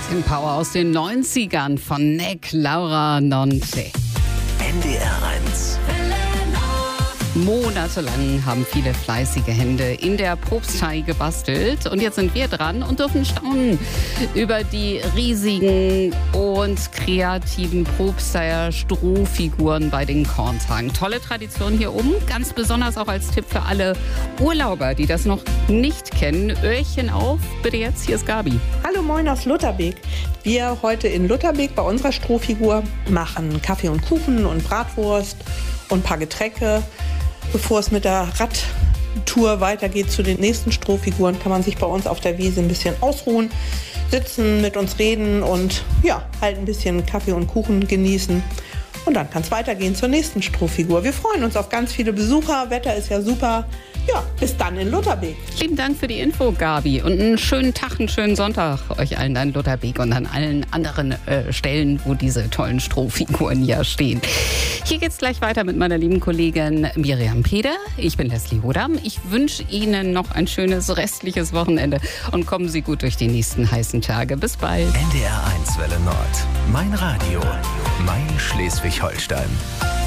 bisschen Power aus den 90ern von Neck, Laura Nonce. NDR 1. Monatelang haben viele fleißige Hände in der Propstei gebastelt. Und jetzt sind wir dran und dürfen staunen über die riesigen und kreativen Propsteier Strohfiguren bei den Korntagen. Tolle Tradition hier oben, ganz besonders auch als Tipp für alle Urlauber, die das noch nicht kennen. Öhrchen auf, bitte jetzt, hier ist Gabi. Hallo, moin aus Lutterbeek. Wir heute in Lutterbeek bei unserer Strohfigur machen Kaffee und Kuchen und Bratwurst und ein paar Getränke. Bevor es mit der Radtour weitergeht zu den nächsten Strohfiguren, kann man sich bei uns auf der Wiese ein bisschen ausruhen, sitzen, mit uns reden und ja, halt ein bisschen Kaffee und Kuchen genießen. Und dann kann es weitergehen zur nächsten Strohfigur. Wir freuen uns auf ganz viele Besucher, Wetter ist ja super. Ja, bis dann in Lutterbeek. Lieben Dank für die Info, Gabi. Und einen schönen Tag, einen schönen Sonntag euch allen in Lutterbeek und an allen anderen Stellen, wo diese tollen Strohfiguren ja stehen. Hier geht's gleich weiter mit meiner lieben Kollegin Miriam Peder. Ich bin Leslie Hodam. Ich wünsche Ihnen noch ein schönes restliches Wochenende und kommen Sie gut durch die nächsten heißen Tage. Bis bald. NDR 1 Welle Nord. Mein Radio. Mein Schleswig-Holstein.